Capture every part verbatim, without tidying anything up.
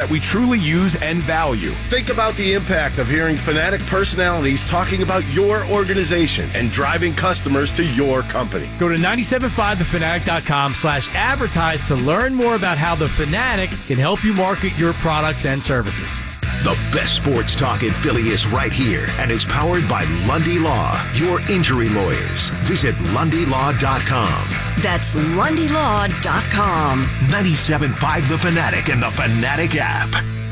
that we truly use and value. Think about the impact of hearing Fanatic personalities talking about your organization and driving customers to your company. Go to nine seven five the fanatic dot com slash advertise to learn more about how The Fanatic can help you market your products and services. The best sports talk in Philly is right here and is powered by Lundy Law, your injury lawyers. Visit lundy law dot com. That's lundy law dot com. ninety-seven point five The Fanatic and the Fanatic app.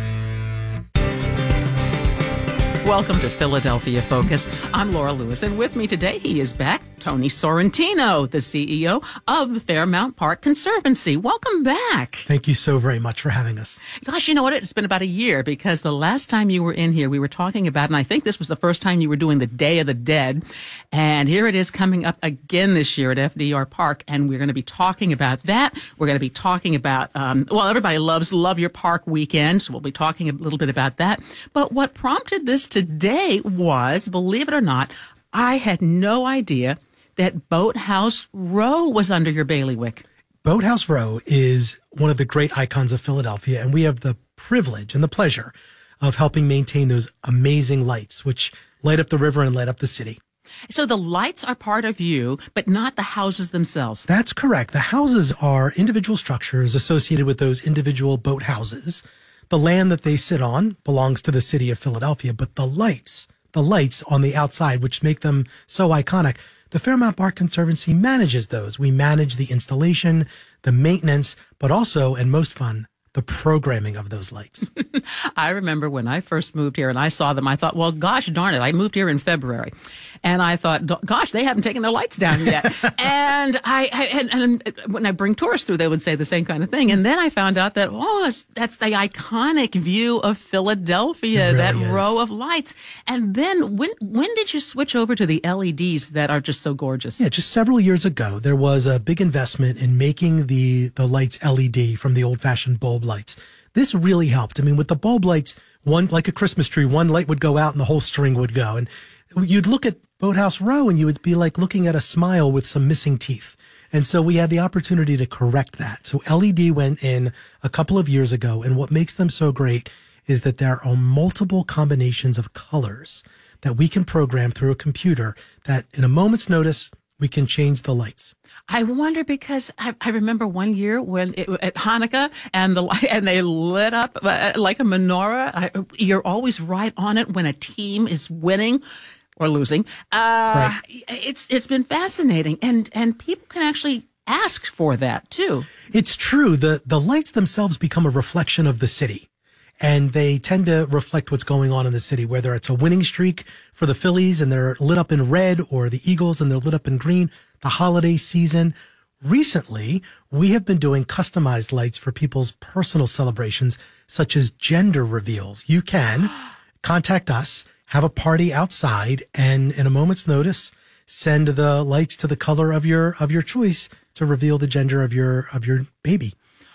Welcome to Philadelphia Focus. I'm Laura Lewis, and with me today, he is back, Tony Sorrentino, the C E O of the Fairmount Park Conservancy. Welcome back. Thank you so very much for having us. Gosh, you know what? It's been about a year because the last time you were in here, we were talking about, and I think this was the first time you were doing the Day of the Dead. And here it is coming up again this year at F D R Park, and we're going to be talking about that. We're going to be talking about, um, well, everybody loves Love Your Park Weekend, so we'll be talking a little bit about that. But what prompted this today was, believe it or not, I had no idea that Boathouse Row was under your bailiwick. Boathouse Row is one of the great icons of Philadelphia, and we have the privilege and the pleasure of helping maintain those amazing lights, which light up the river and light up the city. So the lights are part of you, but not the houses themselves. That's correct. The houses are individual structures associated with those individual boathouses. The land that they sit on belongs to the city of Philadelphia, but the lights, the lights on the outside, which make them so iconic, the Fairmount Park Conservancy manages those. We manage the installation, the maintenance, but also, and most fun, the programming of those lights. I remember when I first moved here and I saw them, I thought, well, gosh darn it, I moved here in February. And I thought, gosh, they haven't taken their lights down yet. and I, I and, and when I bring tourists through, they would say the same kind of thing. And then I found out that, oh, that's, that's the iconic view of Philadelphia, really that is. row of lights. And then when, when did you switch over to the L E Ds that are just so gorgeous? Yeah, just several years ago, there was a big investment in making the, the lights L E D from the old-fashioned bulb lights. This really helped. I mean, with the bulb lights, one, like a Christmas tree, one light would go out and the whole string would go. And you'd look at Boathouse Row and you would be like looking at a smile with some missing teeth. And so we had the opportunity to correct that. So L E D went in a couple of years ago. And what makes them so great is that there are multiple combinations of colors that we can program through a computer that in a moment's notice, we can change the lights. I wonder because I, I remember one year when it, at Hanukkah and the and they lit up uh, like a menorah. I, you're always right on it when a team is winning or losing. Uh, right. It's it's been fascinating, and and people can actually ask for that too. It's true. The the lights themselves become a reflection of the city. And they tend to reflect what's going on in the city, whether it's a winning streak for the Phillies and they're lit up in red, or the Eagles and they're lit up in green, the holiday season. Recently, we have been doing customized lights for people's personal celebrations, such as gender reveals. You can contact us, have a party outside, and in a moment's notice, send the lights to the color of your of your choice to reveal the gender of your of your baby.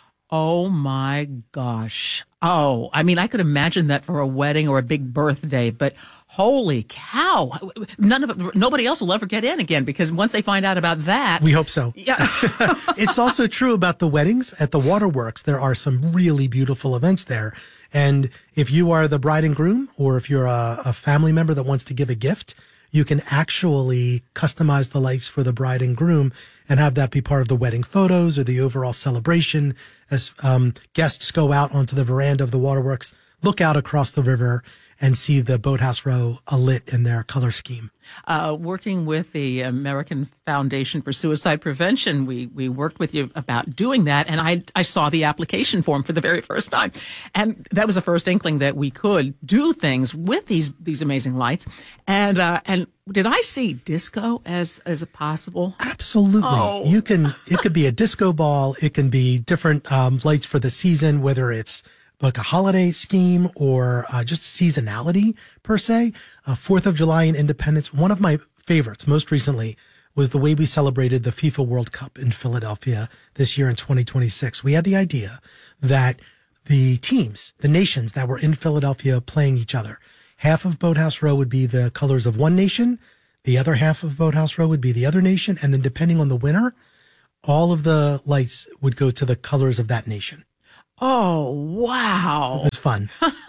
Oh my gosh. Oh, I mean, I could imagine that for a wedding or a big birthday, but holy cow. None of nobody else will ever get in again because once they find out about that. We hope so. Yeah. It's also true about the weddings at the Waterworks. There are some really beautiful events there. And if you are the bride and groom, or if you're a, a family member that wants to give a gift, you can actually customize the lights for the bride and groom and have that be part of the wedding photos or the overall celebration as um, guests go out onto the veranda of the Waterworks, look out across the river, and see the Boathouse Row alit in their color scheme. Uh, working with the American Foundation for Suicide Prevention, we we worked with you about doing that, and I I saw the application form for the very first time, and that was the first inkling that we could do things with these these amazing lights. And uh, and did I see disco as as a possible? Absolutely, oh. You can. It could be a disco ball. It can be different um, lights for the season, whether it's like a holiday scheme or uh, just seasonality per se. Uh, Fourth of July and Independence. One of my favorites most recently was the way we celebrated the FIFA World Cup in Philadelphia this year in twenty twenty-six. We had the idea that the teams, the nations that were in Philadelphia playing each other, half of Boathouse Row would be the colors of one nation, the other half of Boathouse Row would be the other nation, and then depending on the winner, all of the lights would go to the colors of that nation. Oh, wow. It's fun.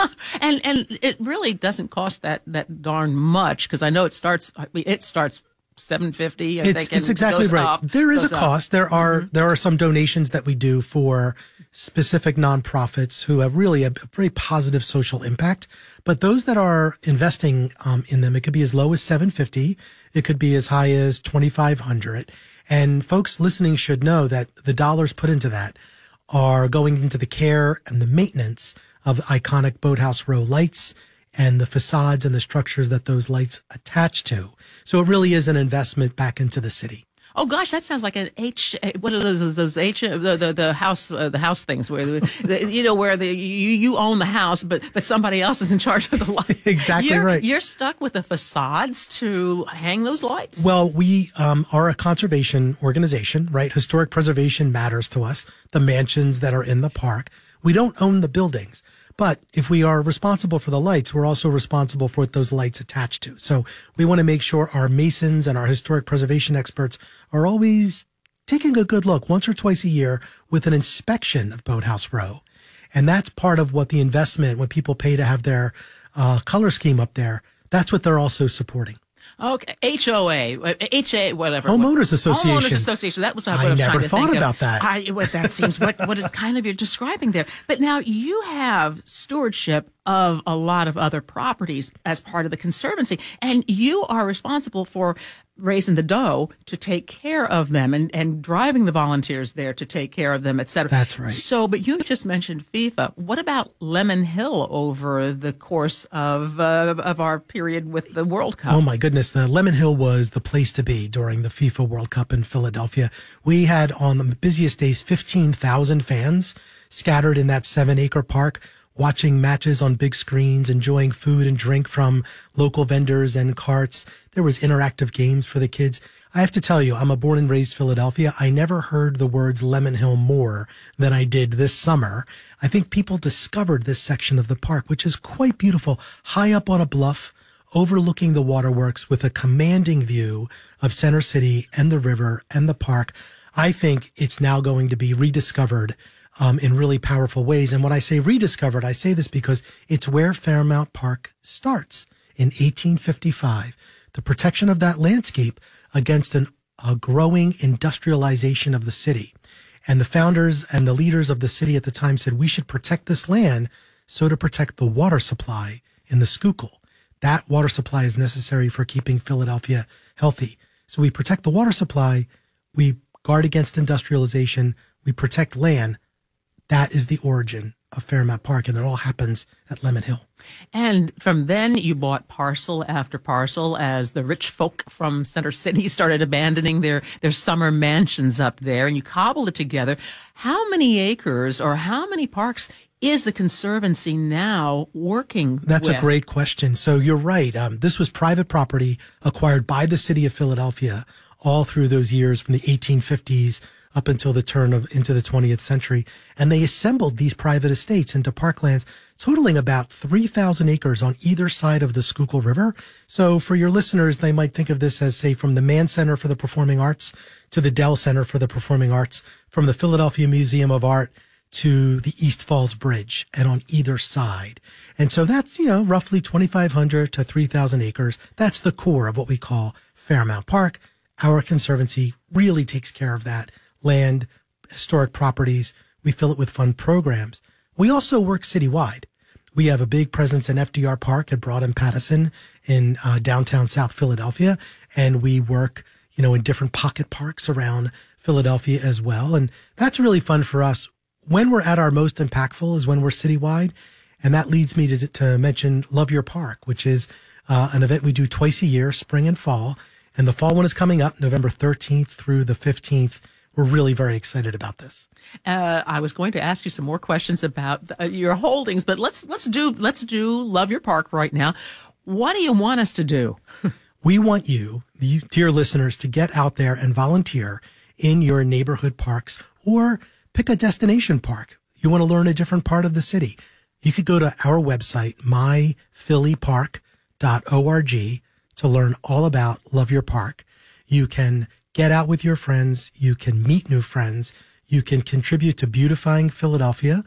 and and it really doesn't cost that, that darn much, because I know it starts, I mean, it starts seven fifty. I It's, think, and it's exactly goes right. up, there is a goes up. cost. There are Mm-hmm. there are some donations that we do for specific nonprofits who have really a very positive social impact. But those that are investing um, in them, it could be as low as seven fifty. It could be as high as twenty-five hundred. And folks listening should know that the dollars put into that are going into the care and the maintenance of the iconic Boathouse Row lights and the facades and the structures that those lights attach to. So it really is an investment back into the city. Oh gosh, that sounds like an H. What are those? Those, those H. The the, the house uh, the house things where the, the, you know where the you, you own the house, but but somebody else is in charge of the lights. Exactly you're, right. You're stuck with the facades to hang those lights. Well, we um, are a conservation organization, right? Historic preservation matters to us. The mansions that are in the park. We don't own the buildings. But if we are responsible for the lights, we're also responsible for what those lights attach to. So we want to make sure our masons and our historic preservation experts are always taking a good look once or twice a year with an inspection of Boathouse Row. And that's part of what the investment, when people pay to have their uh, color scheme up there, that's what they're also supporting. Okay, H O A, H A, whatever. Homeowners Association. Homeowners Association. That was what I I was never trying to thought think about of. that. I, what that seems what what is kind of you're describing there. But now you have stewardship of a lot of other properties as part of the Conservancy, and you are responsible for raising the dough to take care of them and, and driving the volunteers there to take care of them, et cetera. That's right. So, but you just mentioned FIFA. What about Lemon Hill over the course of uh, of our period with the World Cup? Oh my goodness. The Lemon Hill was the place to be during the FIFA World Cup in Philadelphia. We had on the busiest days, fifteen thousand fans scattered in that seven acre park, watching matches on big screens, enjoying food and drink from local vendors and carts. There was interactive games for the kids. I have to tell you, I'm a born and raised Philadelphia. I never heard the words Lemon Hill more than I did this summer. I think people discovered this section of the park, which is quite beautiful, high up on a bluff, overlooking the waterworks with a commanding view of Center City and the river and the park. I think it's now going to be rediscovered um, in really powerful ways. And when I say rediscovered, I say this because it's where Fairmount Park starts in eighteen fifty-five. The protection of that landscape against an, a growing industrialization of the city. And the founders and the leaders of the city at the time said, we should protect this land so to protect the water supply in the Schuylkill. That water supply is necessary for keeping Philadelphia healthy. So we protect the water supply, we guard against industrialization, we protect land. That is the origin of Fairmount Park, and it all happens at Lemon Hill. And from then you bought parcel after parcel as the rich folk from Center City started abandoning their, their summer mansions up there, and you cobbled it together. How many acres or how many parks is the Conservancy now working That's with? a great question. So you're right. Um, this was private property acquired by the city of Philadelphia all through those years from the eighteen fifties up until the turn of into the twentieth century. And they assembled these private estates into parklands totaling about three thousand acres on either side of the Schuylkill River. So for your listeners, they might think of this as, say, from the Mann Center for the Performing Arts to the Dell Center for the Performing Arts, from the Philadelphia Museum of Art to the East Falls Bridge, and on either side. And so that's, you know, roughly twenty-five hundred to three thousand acres. That's the core of what we call Fairmount Park. Our Conservancy really takes care of that land, historic properties. We fill it with fun programs. We also work citywide. We have a big presence in F D R Park at Broad and Pattison in uh, downtown South Philadelphia. And we work, you know, in different pocket parks around Philadelphia as well. And that's really fun for us. When we're at our most impactful is when we're citywide. And that leads me to, to mention Love Your Park, which is uh, an event we do twice a year, spring and fall. And the fall one is coming up November thirteenth through the fifteenth. We're really very excited about this. Uh, I was going to ask you some more questions about uh, your holdings, but let's let's do let's do Love Your Park right now. What do you want us to do? We want you, the dear listeners, to get out there and volunteer in your neighborhood parks, or pick a destination park. You want to learn a different part of the city. You could go to our website, my philly park dot org, to learn all about Love Your Park. You can get out with your friends. You can meet new friends. You can contribute to beautifying Philadelphia.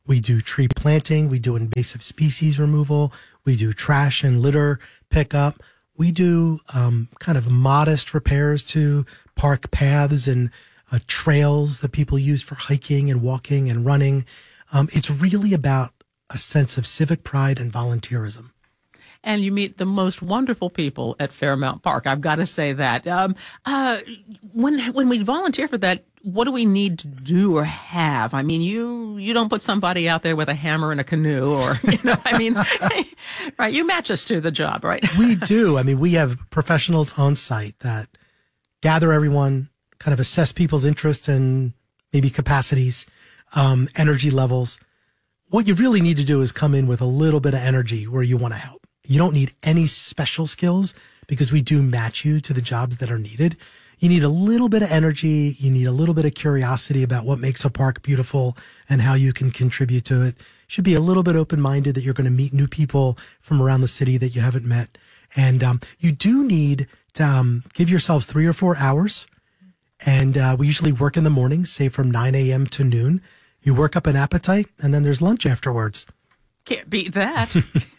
We do tree planting. We do invasive species removal. We do trash and litter pickup. We do um, kind of modest repairs to park paths and uh, trails that people use for hiking and walking and running. Um, it's really about a sense of civic pride and volunteerism. And you meet the most wonderful people at Fairmount Park. I've got to say that. Um, uh, when when we volunteer for that, what do we need to do or have? I mean, you you don't put somebody out there with a hammer and a canoe, or you know, I mean, right? You match us to the job, right? We do. I mean, we have professionals on site that gather everyone, kind of assess people's interests and maybe capacities, um, energy levels. What you really need to do is come in with a little bit of energy where you want to help. You don't need any special skills because we do match you to the jobs that are needed. You need a little bit of energy. You need a little bit of curiosity about what makes a park beautiful and how you can contribute to it. Should be a little bit open-minded that you're going to meet new people from around the city that you haven't met. And um, you do need to um, give yourselves three or four hours. And uh, we usually work in the morning, say from nine a.m. to noon. You work up an appetite, and then there's lunch afterwards. Can't beat that.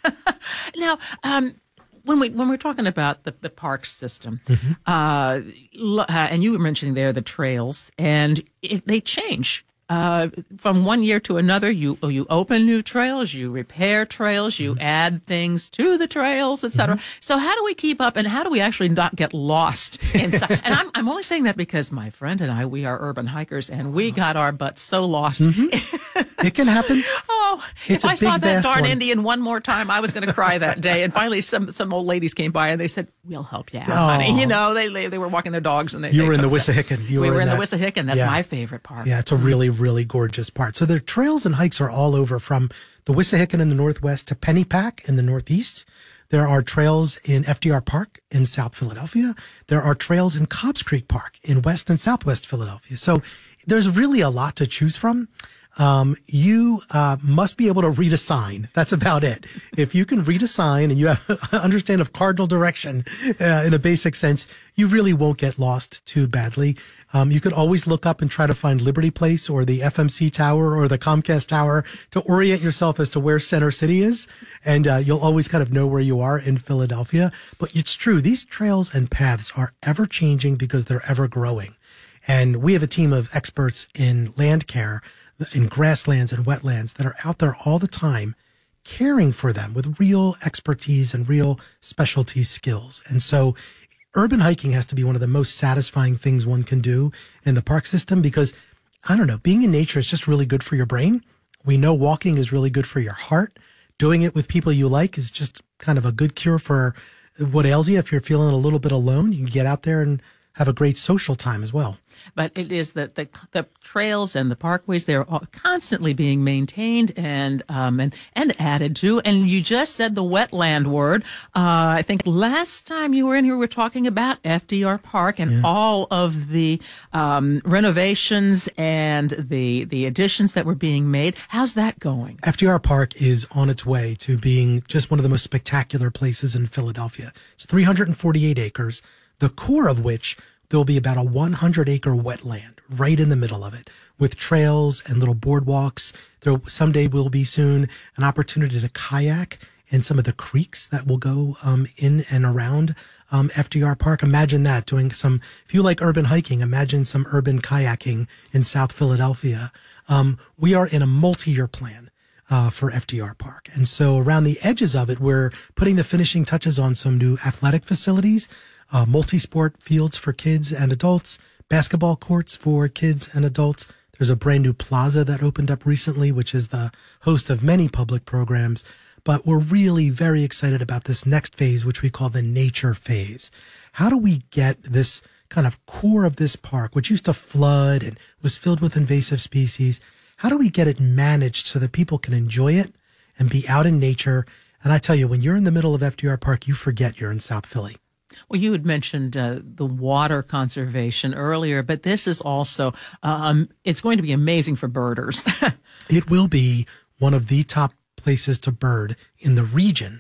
Now, um, when we when we're talking about the, the park system, mm-hmm. uh, uh, and you were mentioning there the trails, and it, they change uh, from one year to another. You you open new trails, you repair trails, you mm-hmm. add things to the trails, et cetera. Mm-hmm. So how do we keep up, and how do we actually not get lost inside? And I'm I'm only saying that because my friend and I, we are urban hikers, and we got our butts so lost. Mm-hmm. It can happen. Oh, it's if I big, saw that darn one. Indian one more time, I was going to cry that day. And finally, some some old ladies came by and they said, "We'll help you out, oh. honey." You know, they, they they were walking their dogs and they. You they were in the took some- Wissahickon. You we were in that. the Wissahickon. That's Yeah. my favorite part. Yeah, it's a really, really gorgeous part. So the trails and hikes are all over, from the Wissahickon in the northwest to Pennypack in the northeast. There are trails in F D R Park in South Philadelphia. There are trails in Cobbs Creek Park in West and Southwest Philadelphia. So there's really a lot to choose from. Um, you uh, must be able to read a sign. That's about it. If you can read a sign and you have understand of cardinal direction uh, in a basic sense, you really won't get lost too badly. Um, you could always look up and try to find Liberty Place or the F M C Tower or the Comcast Tower to orient yourself as to where Center City is. And uh, you'll always kind of know where you are in Philadelphia. But it's true. These trails and paths are ever changing because they're ever growing. And we have a team of experts in land care, in grasslands and wetlands, that are out there all the time caring for them with real expertise and real specialty skills. And so urban hiking has to be one of the most satisfying things one can do in the park system because, I don't know, being in nature is just really good for your brain. We know walking is really good for your heart. Doing it with people you like is just kind of a good cure for what ails you. If you're feeling a little bit alone, you can get out there and have a great social time as well. But it is that the the trails and the parkways, they're all constantly being maintained and um and and added to. And you just said the wetland word. Uh, I think last time you were in here, we were talking about F D R Park and yeah. all of the um renovations and the the additions that were being made. How's that going? F D R Park is on its way to being just one of the most spectacular places in Philadelphia. It's three hundred forty-eight acres, the core of which there will be about a one hundred acre wetland right in the middle of it with trails and little boardwalks. There someday will be soon an opportunity to kayak in some of the creeks that will go um, in and around um, F D R Park. Imagine that, doing some, if you like urban hiking, imagine some urban kayaking in South Philadelphia. Um, we are in a multi-year plan Uh, for F D R Park. And so around the edges of it, we're putting the finishing touches on some new athletic facilities, uh, multi-sport fields for kids and adults, basketball courts for kids and adults. There's a brand new plaza that opened up recently, which is the host of many public programs. But we're really very excited about this next phase, which we call the nature phase. How do we get this kind of core of this park, which used to flood and was filled with invasive species, how do we get it managed so that people can enjoy it and be out in nature? And I tell you, when you're in the middle of F D R Park, you forget you're in South Philly. Well, you had mentioned uh, the water conservation earlier, but this is also, um, it's going to be amazing for birders. It will be one of the top places to bird in the region.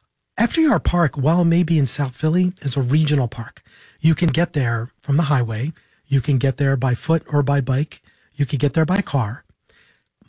F D R Park, while it may be in South Philly, is a regional park. You can get there from the highway. You can get there by foot or by bike. You can get there by car.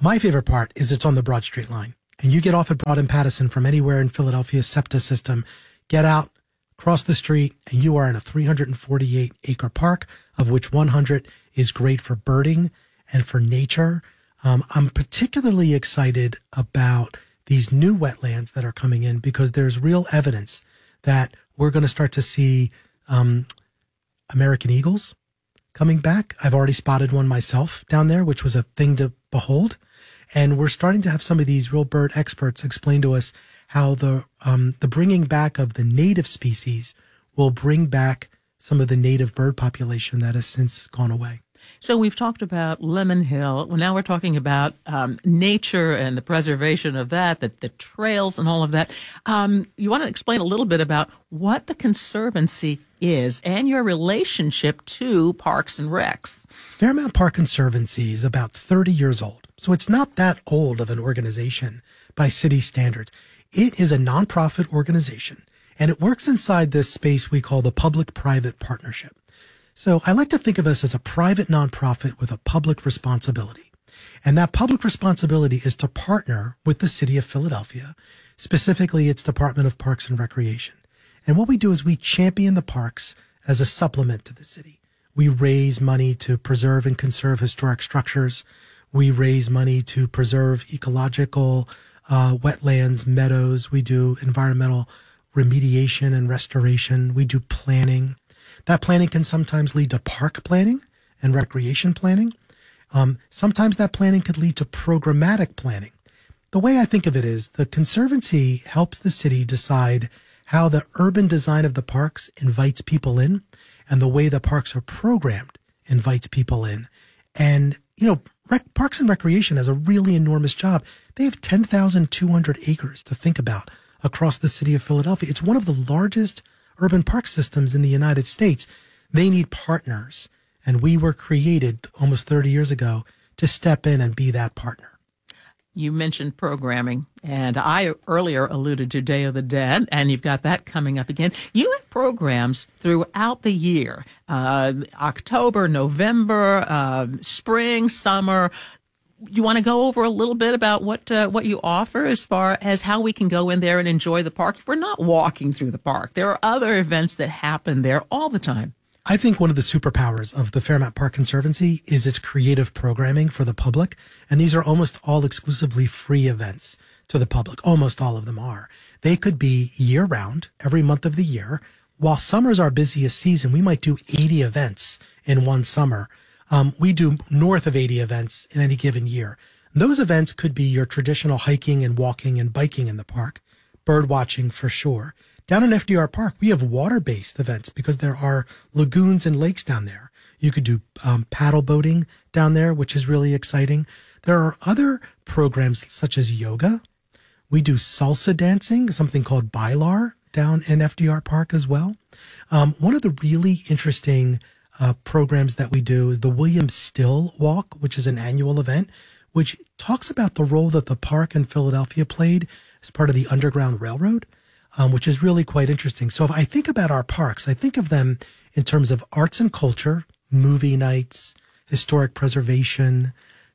My favorite part is it's on the Broad Street line. And you get off at Broad and Pattison from anywhere in Philadelphia's SEPTA system, get out, cross the street, and you are in a three hundred forty-eight acre park, of which one hundred is great for birding and for nature. Um, I'm particularly excited about these new wetlands that are coming in because there's real evidence that we're going to start to see um, American eagles coming back. I've already spotted one myself down there, which was a thing to behold. And we're starting to have some of these real bird experts explain to us how the um, the bringing back of the native species will bring back some of the native bird population that has since gone away. So we've talked about Lemon Hill. Well, now we're talking about um, nature and the preservation of that, the, the trails and all of that. Um, you want to explain a little bit about what the Conservancy is and your relationship to Parks and Recs. Fairmount Park Conservancy is about thirty years old. So it's not that old of an organization by city standards. It is a nonprofit organization, and it works inside this space we call the public-private partnership. So I like to think of us as a private nonprofit with a public responsibility. And that public responsibility is to partner with the city of Philadelphia, specifically its Department of Parks and Recreation. And what we do is we champion the parks as a supplement to the city. We raise money to preserve and conserve historic structures. We raise money to preserve ecological uh, wetlands, meadows. We do environmental remediation and restoration. We do planning. That planning can sometimes lead to park planning and recreation planning. Um, sometimes that planning could lead to programmatic planning. The way I think of it is the Conservancy helps the city decide how the urban design of the parks invites people in, and the way the parks are programmed invites people in. And, you know, rec- Parks and Recreation has a really enormous job. They have ten thousand two hundred acres to think about across the city of Philadelphia. It's one of the largest urban park systems in the United States. They need partners. And we were created almost thirty years ago to step in and be that partner. You mentioned programming, and I earlier alluded to Day of the Dead, and you've got that coming up again. You have programs throughout the year, uh, October, November, uh, spring, summer. You want to go over a little bit about what uh, what you offer as far as how we can go in there and enjoy the park if we're not walking through the park? There are other events that happen there all the time. I think one of the superpowers of the Fairmount Park Conservancy is its creative programming for the public. And these are almost all exclusively free events to the public. Almost all of them are. They could be year round, every month of the year. While summer's our busiest season, we might do eighty events in one summer. Um, we do north of eighty events in any given year. Those events could be your traditional hiking and walking and biking in the park, bird watching for sure. Down in F D R Park, we have water-based events because there are lagoons and lakes down there. You could do um, paddle boating down there, which is really exciting. There are other programs such as yoga. We do salsa dancing, something called Bailar down in F D R Park as well. Um, one of the really interesting uh, programs that we do is the William Still Walk, which is an annual event, which talks about the role that the park in Philadelphia played as part of the Underground Railroad. Um, which is really quite interesting. So if I think about our parks, I think of them in terms of arts and culture, movie nights, historic preservation,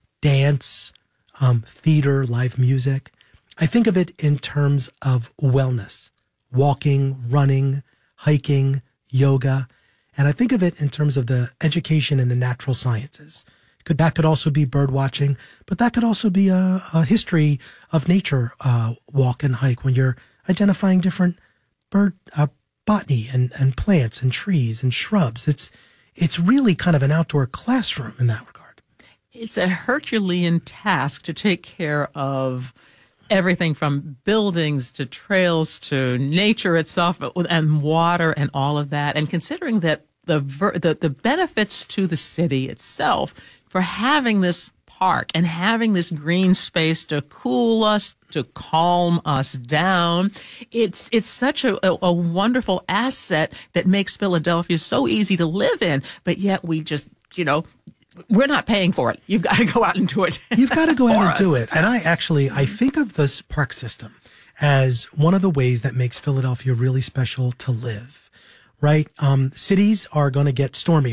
dance, um, theater, live music. I think of it in terms of wellness, walking, running, hiking, yoga. And I think of it in terms of the education in the natural sciences. Could, that could also be bird watching, but that could also be a, a history of nature uh, walk and hike when you're identifying different bird uh, botany and, and plants and trees and shrubs. It's it's really kind of an outdoor classroom in that regard. It's a Herculean task to take care of everything from buildings to trails to nature itself and water and all of that. And considering that the the, the benefits to the city itself for having this park and having this green space to cool us, to calm us down. It's it's such a, a, a wonderful asset that makes Philadelphia so easy to live in, but yet we just, you know, we're not paying for it. You've got to go out and do it. You've got to go out and us. do it. And I actually, I think of this park system as one of the ways that makes Philadelphia really special to live, right? Um, cities are going to get stormier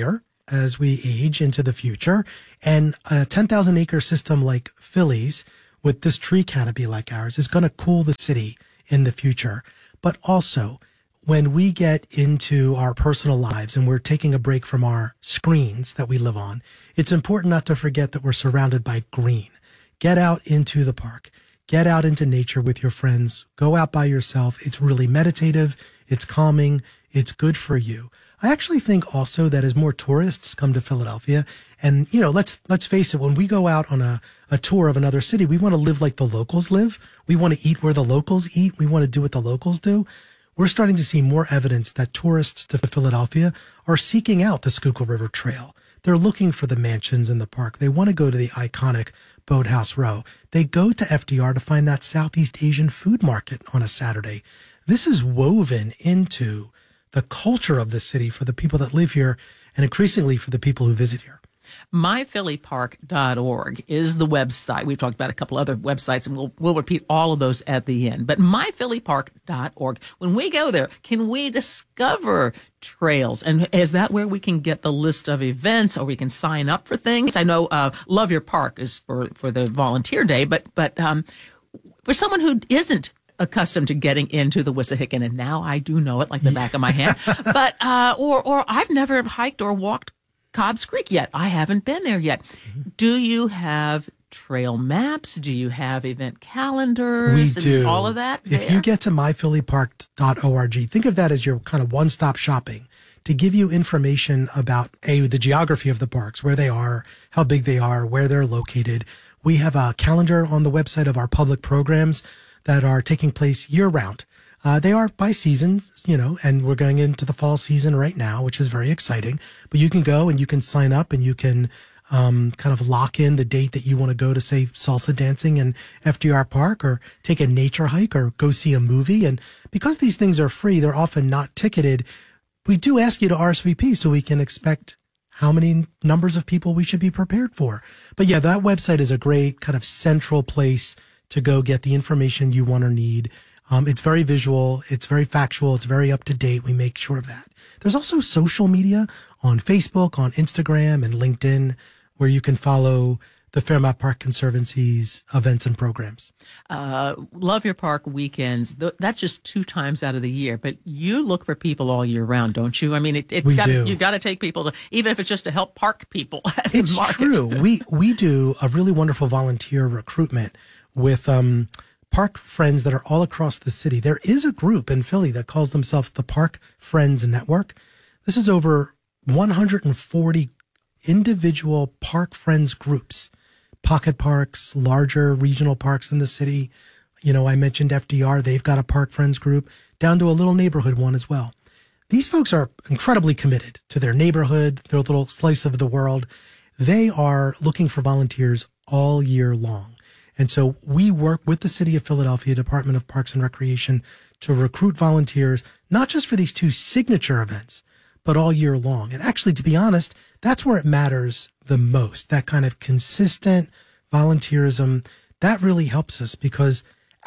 as we age into the future. And a ten thousand acre system like Philly's with this tree canopy like ours is going to cool the city in the future. But also, when we get into our personal lives and we're taking a break from our screens that we live on, it's important not to forget that we're surrounded by green. Get out into the park. Get out into nature with your friends. Go out by yourself. It's really meditative. It's calming. It's good for you. I actually think also that as more tourists come to Philadelphia, and, you know, let's, let's face it, when we go out on a, a tour of another city, we want to live like the locals live. We want to eat where the locals eat. We want to do what the locals do. We're starting to see more evidence that tourists to Philadelphia are seeking out the Schuylkill River Trail. They're looking for the mansions in the park. They want to go to the iconic Boathouse Row. They go to F D R to find that Southeast Asian food market on a Saturday. This is woven into the culture of the city for the people that live here and increasingly for the people who visit here. my philly park dot org is the website. We've talked about a couple other websites, and we'll, we'll repeat all of those at the end. But my philly park dot org, when we go there, can we discover trails? And is that where we can get the list of events, or we can sign up for things? I know uh, Love Your Park is for, for the volunteer day, but, but um, for someone who isn't accustomed to getting into the Wissahickon, and now I do know it like the back of my hand, but uh, or or I've never hiked or walked Cobb's Creek yet. I haven't been there yet. Mm-hmm. Do you have trail maps? Do you have event calendars? We do. And all of that? If there? you get to my philly park dot org, think of that as your kind of one-stop shopping to give you information about a the geography of the parks, where they are, how big they are, where they're located. We have a calendar on the website of our public programs that are taking place year-round. Uh, they are by seasons, you know, and we're going into the fall season right now, which is very exciting. But you can go and you can sign up and you can um, kind of lock in the date that you want to go to, say, salsa dancing in F D R Park, or take a nature hike, or go see a movie. And because these things are free, they're often not ticketed. We do ask you to R S V P so we can expect how many numbers of people we should be prepared for. But yeah, that website is a great kind of central place to go get the information you want or need. Um, it's very visual. It's very factual. It's very up to date. We make sure of that. There's also social media on Facebook, on Instagram, and LinkedIn, where you can follow the Fairmount Park Conservancy's events and programs. Uh, Love Your Park weekends, th- that's just two times out of the year, but you look for people all year round, don't you? I mean, it, it's we got, do. You've got to take people to, even if it's just to help park people at It's the market. true. We, we do a really wonderful volunteer recruitment with, um, park friends that are all across the city. There is a group in Philly that calls themselves the Park Friends Network. This is over one hundred forty individual park friends groups, pocket parks, larger regional parks in the city. You know, I mentioned F D R. They've got a park friends group, down to a little neighborhood one as well. These folks are incredibly committed to their neighborhood, their little slice of the world. They are looking for volunteers all year long. And so we work with the City of Philadelphia Department of Parks and Recreation to recruit volunteers, not just for these two signature events, but all year long. And actually, to be honest, that's where it matters the most. That kind of consistent volunteerism, that really helps us, because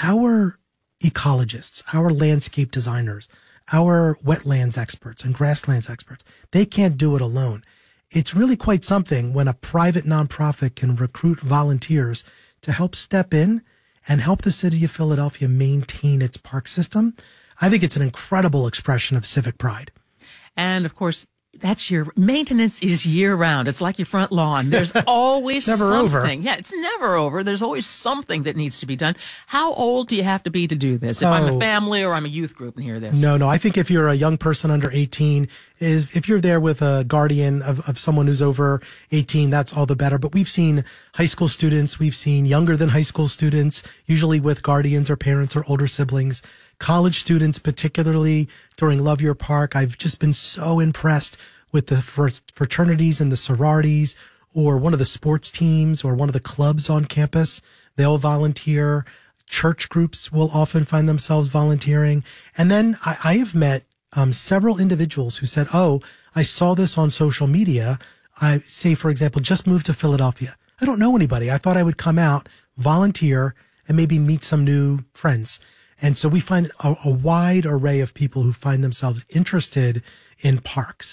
our ecologists, our landscape designers, our wetlands experts and grasslands experts, they can't do it alone. It's really quite something when a private nonprofit can recruit volunteers to help step in and help the city of Philadelphia maintain its park system. I think it's an incredible expression of civic pride. And of course, that's your maintenance is year round. It's like your front lawn. There's always never something. over. Yeah, it's never over. There's always something that needs to be done. How old do you have to be to do this? If oh. I'm a family or I'm a youth group and hear this. No, no. I think if you're a young person under eighteen, is if you're there with a guardian of, of someone who's over eighteen, that's all the better. But we've seen high school students, we've seen younger than high school students, usually with guardians or parents or older siblings. College students, particularly during Love Your Park, I've just been so impressed with the fraternities and the sororities, or one of the sports teams, or one of the clubs on campus. They'll volunteer. Church groups will often find themselves volunteering. And then I, I have met um, several individuals who said, oh, I saw this on social media. I say, for example, just moved to Philadelphia. I don't know anybody. I thought I would come out, volunteer, and maybe meet some new friends. And so we find a, a wide array of people who find themselves interested in parks.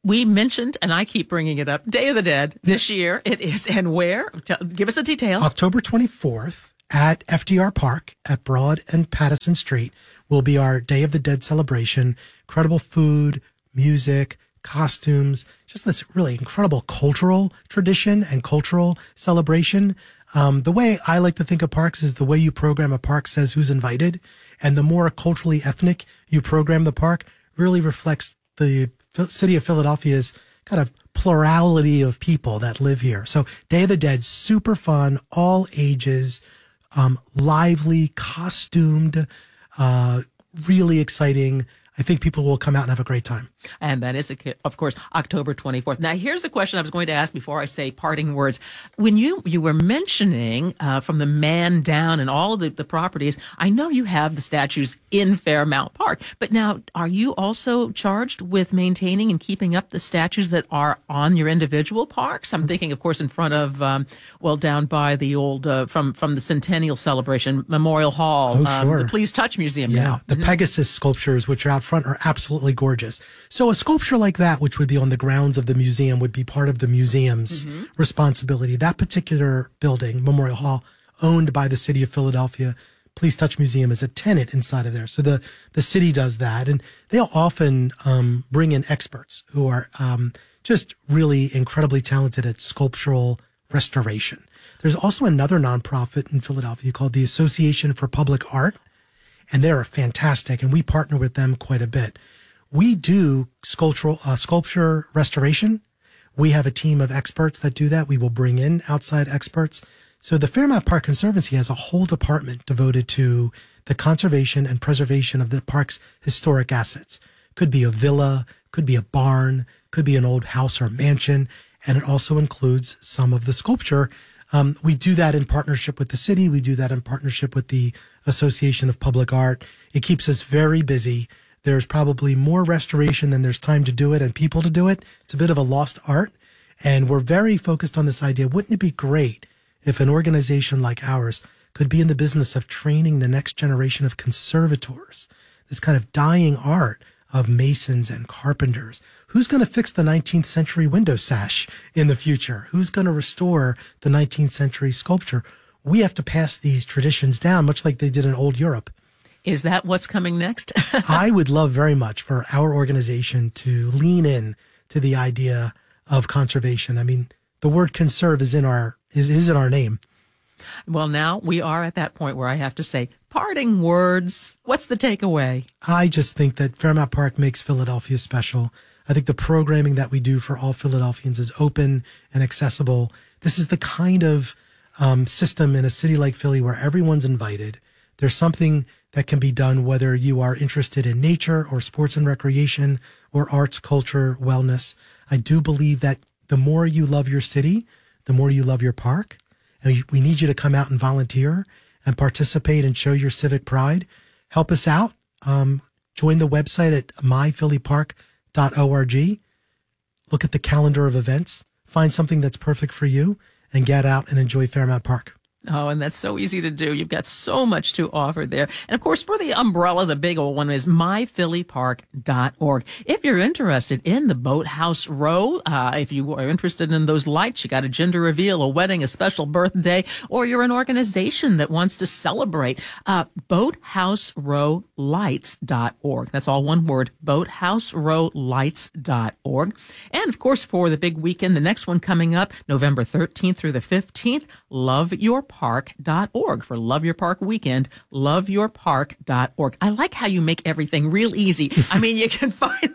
we mentioned, and I keep bringing it up, Day of the Dead this year. It is, and where? Tell, give us the details. October twenty-fourth at F D R Park at Broad and Patterson Street will be our Day of the Dead celebration. Incredible food, music, costumes, just this really incredible cultural tradition and cultural celebration. Um, the way I like to think of parks is the way you program a park says who's invited. And the more culturally ethnic you program the park really reflects the city of Philadelphia's kind of plurality of people that live here. So Day of the Dead, super fun, all ages, um, lively, costumed, uh, really exciting. I think people will come out and have a great time. And that is, of course, October twenty-fourth. Now, here's the question I was going to ask before I say parting words. When you, you were mentioning uh, from the man down and all of the, the properties, I know you have the statues in Fairmount Park. But now, are you also charged with maintaining and keeping up the statues that are on your individual parks? I'm thinking, of course, in front of, um, well, down by the old, uh, from, from the Centennial Celebration, Memorial Hall, oh, um, sure. the Please Touch Museum yeah, now. The Mm-hmm. Pegasus sculptures, which are out front, are absolutely gorgeous. So a sculpture like that, which would be on the grounds of the museum, would be part of the museum's mm-hmm. responsibility. That particular building, Memorial Hall, owned by the city of Philadelphia, Please Touch Museum is a tenant inside of there. So the, the city does that. And they'll often um, bring in experts who are um, just really incredibly talented at sculptural restoration. There's also another nonprofit in Philadelphia called the Association for Public Art, and they're fantastic, and we partner with them quite a bit. We do sculptural uh, sculpture restoration. We have a team of experts that do that. We will bring in outside experts. So the Fairmount Park Conservancy has a whole department devoted to the conservation and preservation of the park's historic assets. Could be a villa, could be a barn, could be an old house or mansion, and it also includes some of the sculpture. Um, we do that in partnership with the city. We do that in partnership with the Association of Public Art. It keeps us very busy. There's probably more restoration than there's time to do it and people to do it. It's a bit of a lost art. And we're very focused on this idea. Wouldn't it be great if an organization like ours could be in the business of training the next generation of conservators, this kind of dying art of masons and carpenters? Who's going to fix the nineteenth century window sash in the future? Who's going to restore the nineteenth century sculpture? We have to pass these traditions down, much like they did in old Europe. Is that what's coming next? I would love very much for our organization to lean in to the idea of conservation. I mean, the word conserve is in our is, is in our name. Well, now we are at that point where I have to say, parting words. What's the takeaway? I just think that Fairmount Park makes Philadelphia special. I think the programming that we do for all Philadelphians is open and accessible. This is the kind of um, system in a city like Philly where everyone's invited. There's something that can be done whether you are interested in nature or sports and recreation or arts, culture, wellness. I do believe that the more you love your city, the more you love your park. And we need you to come out and volunteer and participate and show your civic pride. Help us out. Um, join the website at my philly park dot org. Look at the calendar of events. Find something that's perfect for you and get out and enjoy Fairmount Park. Oh, and that's so easy to do. You've got so much to offer there. And of course, for the umbrella, the big old one is my philly park dot org. If you're interested in the Boathouse Row, uh, if you are interested in those lights, you got a gender reveal, a wedding, a special birthday, or you're an organization that wants to celebrate, uh, boathouse row lights dot org. That's all one word, boathouse row lights dot org. And of course, for the big weekend, the next one coming up, November thirteenth through the fifteenth, love your park dot org for Love Your Park Weekend, love your park dot org. I like how you make everything real easy. I mean, you can find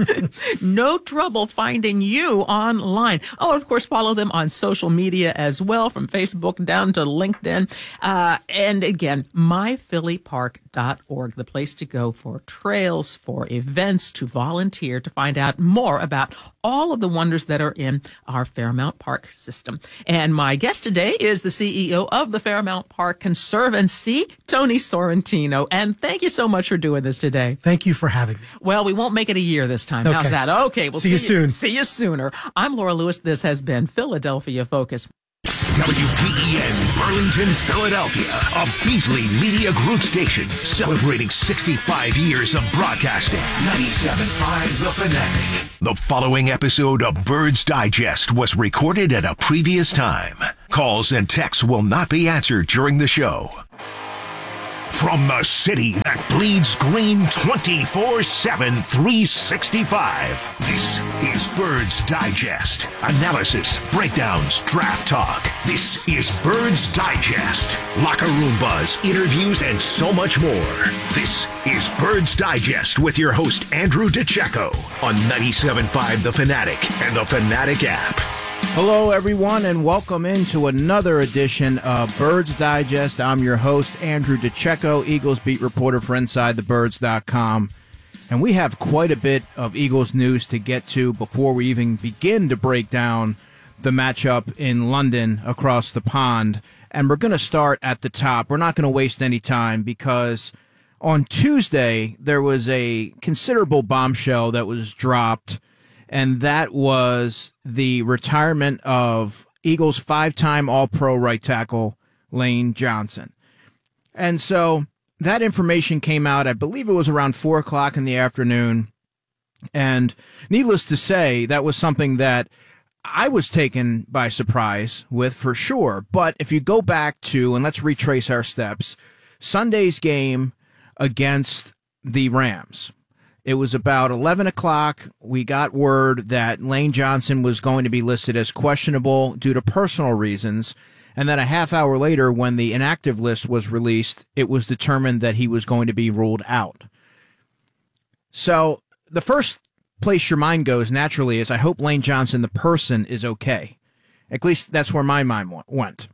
no trouble finding you online. Oh, of course, follow them on social media as well, from Facebook down to LinkedIn. Uh, and again, my philly park dot org, the place to go for trails, for events, to volunteer, to find out more about all of the wonders that are in our Fairmount Park system. And my guest today is the C E O of the Fairmount Park Conservancy, Tony Sorrentino. And thank you so much for doing this today. Thank you for having me. Well, we won't make it a year this time. Okay. How's that? Okay, we'll see, see you soon. See you sooner. I'm Laura Lewis. This has been Philadelphia Focus. W P E N Burlington, Philadelphia, a Beasley Media Group station celebrating sixty-five years of broadcasting. ninety-seven point five The Fanatic. The following episode of Birds Digest was recorded at a previous time. Calls and texts will not be answered during the show. From the city that bleeds green twenty-four seven, three sixty-five, this is Birds Digest. Analysis, breakdowns, draft talk. This is Birds Digest. Locker room buzz, interviews, and so much more. This is Birds Digest with your host, Andrew DeCecco, on ninety-seven point five The Fanatic and the Fanatic app. Hello, everyone, and welcome into another edition of Birds Digest. I'm your host, Andrew DeCecco, Eagles beat reporter for Inside The Birds dot com. And we have quite a bit of Eagles news to get to before we even begin to break down the matchup in London across the pond. And we're going to start at the top. We're not going to waste any time because on Tuesday, there was a considerable bombshell that was dropped, and that was the retirement of Eagles five-time All-Pro right tackle Lane Johnson. And so that information came out, I believe it was around four o'clock in the afternoon, and needless to say, that was something that I was taken by surprise with for sure. But if you go back to, and let's retrace our steps, Sunday's game against the Rams. It was about eleven o'clock. We got word that Lane Johnson was going to be listed as questionable due to personal reasons. And then a half hour later, when the inactive list was released, it was determined that he was going to be ruled out. So the first place your mind goes naturally is, I hope Lane Johnson, the person, is okay. At least that's where my mind went.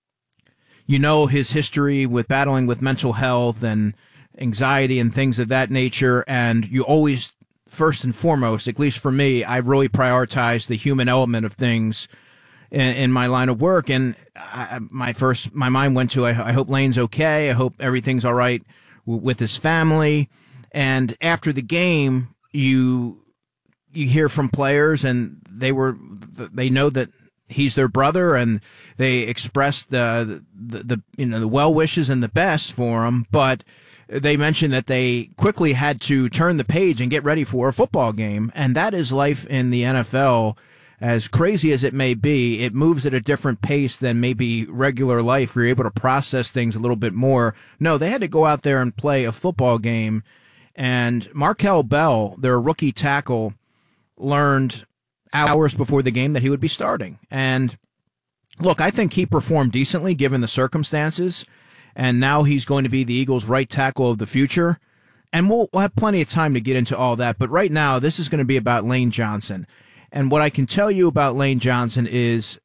You know his history with battling with mental health and anxiety and things of that nature, and you always, first and foremost, at least for me, I really prioritize the human element of things in, in my line of work. And I, my first, my mind went to, I, I hope Lane's okay. I hope everything's all right w- with his family. And after the game, you you hear from players, and they were they know that he's their brother, and they expressed the the, the you know the well wishes and the best for him, but they mentioned that they quickly had to turn the page and get ready for a football game, and that is life in the N F L. As crazy as it may be, it moves at a different pace than maybe regular life. You're able to process things a little bit more. No, they had to go out there and play a football game, and Markel Bell, their rookie tackle, learned hours before the game that he would be starting. And look, I think he performed decently given the circumstances. And now he's going to be the Eagles' right tackle of the future. And we'll, we'll have plenty of time to get into all that. But right now, this is going to be about Lane Johnson. And what I can tell you about Lane Johnson is,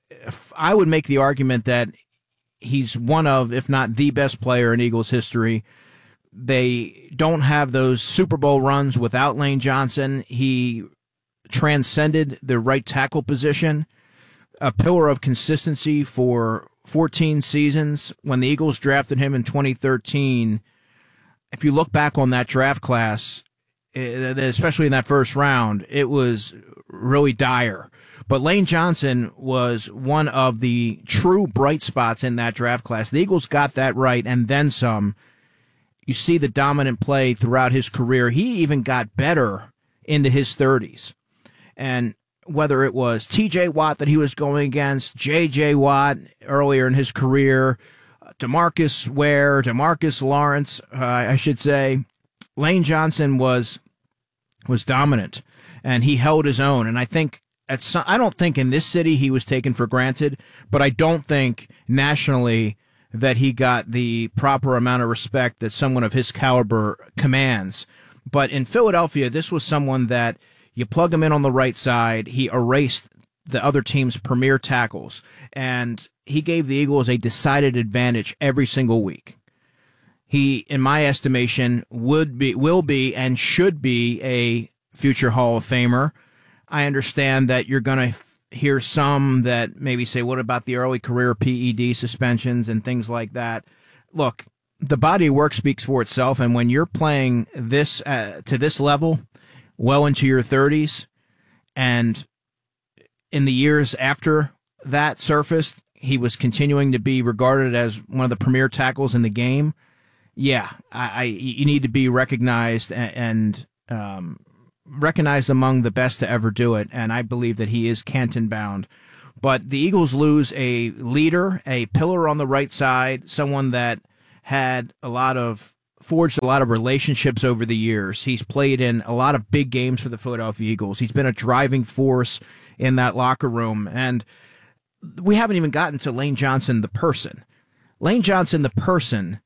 I would make the argument that he's one of, if not the best player in Eagles history. They don't have those Super Bowl runs without Lane Johnson. He transcended the right tackle position, a pillar of consistency for fourteen seasons. When the Eagles drafted him in twenty thirteen, if you look back on that draft class, especially in that first round, it was really dire. But Lane Johnson was one of the true bright spots in that draft class. The Eagles got that right, and then some. You see the dominant play throughout his career. He even got better into his thirties. And whether it was T J Watt that he was going against, J J Watt earlier in his career, DeMarcus Ware, DeMarcus Lawrence, uh, I should say, Lane Johnson was was dominant, and he held his own. And I think at some, I don't think in this city he was taken for granted, but I don't think nationally that he got the proper amount of respect that someone of his caliber commands. But in Philadelphia, this was someone that you plug him in on the right side, he erased the other team's premier tackles, and he gave the Eagles a decided advantage every single week. He, in my estimation, would be, will be, and should be a future Hall of Famer. I understand that you're going to hear some that maybe say, what about the early career P E D suspensions and things like that? Look, the body of work speaks for itself, and when you're playing this uh, to this level, well into your thirties, and in the years after that surfaced, he was continuing to be regarded as one of the premier tackles in the game, yeah, I, I you need to be recognized and, and um, recognized among the best to ever do it, and I believe that he is Canton bound. But the Eagles lose a leader, a pillar on the right side, someone that had a lot of forged a lot of relationships over the years. He's played in a lot of big games for the Philadelphia Eagles. He's been a driving force in that locker room, and we haven't even gotten to Lane Johnson, the person. Lane Johnson, the person,